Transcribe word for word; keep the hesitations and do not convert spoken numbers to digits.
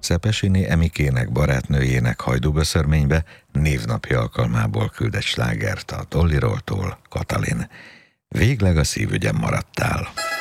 Szepesiny Emikének barátnőjének Hajdúböszörménybe névnapja alkalmából küld egy slágert a Tolliroltól, Katalin. Végleg a szívügyem maradtál.